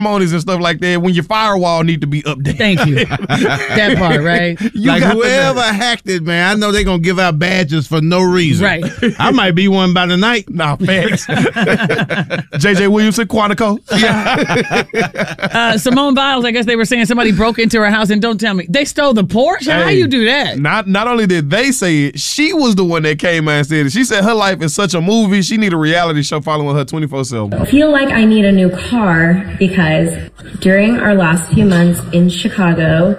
ceremonies and stuff like that when your firewall need to be updated. Thank you. That part, right? Like whoever hacked it, man, I know they're going to give out badges for no reason. Right. I might be one by the night. Nah, facts. J.J. Williamson, Quantico. Simone Biles, I guess they were saying somebody broke into her house, and don't tell me. They stole the Porsche? How you do that? Not only did they say it, she was the one that came out and said it. She said her life is such a movie, she need a reality show following her 24/7. I feel like I need a new car because during our last few months in Chicago,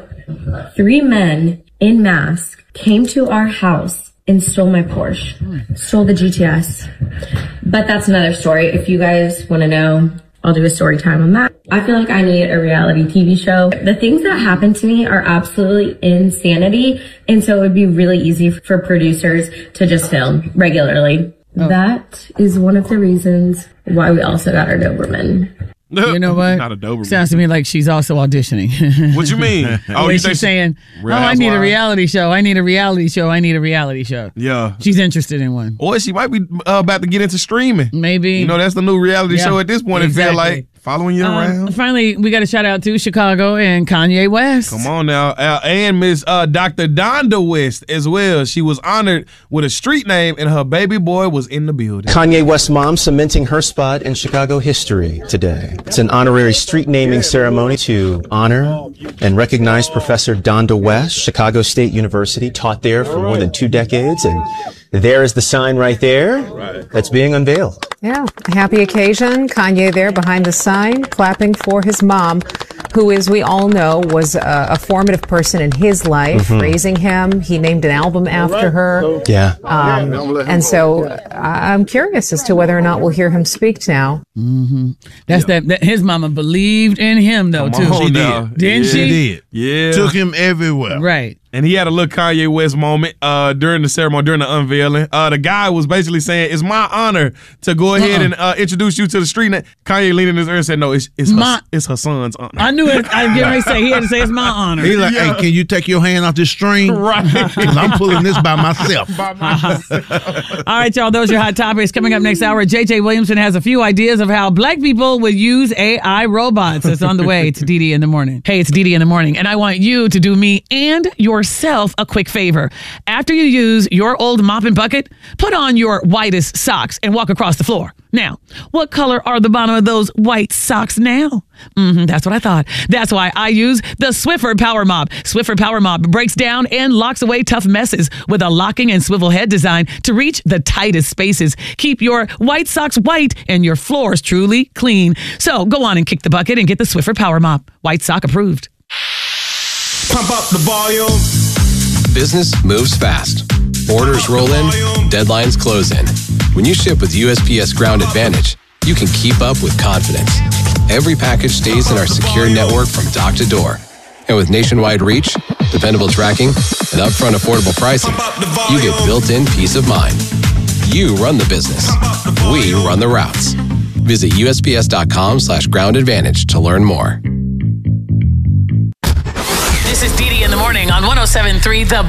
3 men in masks came to our house and stole my Porsche, stole the GTS. But that's another story. If you guys want to know, I'll do a story time on that. I feel like I need a reality TV show. The things that happen to me are absolutely insanity. And so it would be really easy for producers to just film regularly. Oh. That is one of the reasons why we also got our Doberman. You know what? Not a Doberman. Sounds to me like she's also auditioning. What you mean? Oh, she's saying, I need a reality show. I need a reality show. I need a reality show. Yeah. She's interested in one. Or she might be about to get into streaming. Maybe. You know, that's the new reality show at this point. Exactly. It feel like following you around. Finally, we got a shout out to Chicago and Kanye West. Come on now. And Miss Dr. Donda West as well. She was honored with a street name and her baby boy was in the building. Kanye West's mom cementing her spot in Chicago history today. It's an honorary street naming ceremony to honor and recognize Professor Donda West, Chicago State University, taught there for more than 2 decades. And there is the sign right there that's being unveiled. Yeah, a happy occasion. Kanye there behind the sign, clapping for his mom, who, as we all know, was a formative person in his life, raising him. He named an album after her. Yeah. And so I'm curious as to whether or not we'll hear him speak now. That's that his mama believed in him, though, too. She did. Didn't she? Did. Yeah. Took him everywhere. Right. And he had a little Kanye West moment during the ceremony, during the unveiling. The guy was basically saying, it's my honor to go ahead and introduce you to the street. And Kanye leaned in his ear and said, no, it's her son's honor. I knew it. I was getting ready to say, he had to say, it's my honor. He's like, hey, can you take your hand off this string? Right. Because I'm pulling this by myself. All right, y'all, those are your hot topics. Coming up next hour, J.J. Williamson has a few ideas of how black people would use AI robots. It's on the way to DD in the Morning. Hey, it's DD in the Morning, and I want you to do me and yourself a quick favor. After you use your old mop and bucket, put on your whitest socks and walk across the floor. Now, what color are the bottom of those white socks now? That's what I thought. That's why I use the Swiffer Power Mop. Swiffer Power Mop breaks down and locks away tough messes with a locking and swivel head design to reach the tightest spaces. Keep your white socks white and your floors truly clean. So go on and kick the bucket and get the Swiffer Power Mop. White sock approved. Pump up the volume. Business moves fast. Orders roll in, deadlines close in. When you ship with USPS Ground Advantage, you can keep up with confidence. Every package stays in our secure network from dock to door. And with nationwide reach, dependable tracking, and upfront affordable pricing, you get built-in peace of mind. You run the business. We run the routes. Visit USPS.com/Ground Advantage to learn more. This is DD in the Morning on 107.3 The